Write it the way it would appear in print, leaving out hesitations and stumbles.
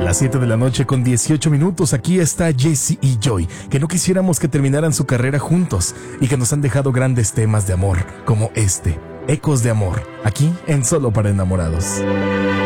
las 7 de la noche con 18 minutos, aquí está Jesse y Joy, que no quisiéramos que terminaran su carrera juntos y que nos han dejado grandes temas de amor, como este, Ecos de Amor, aquí en Solo para Enamorados.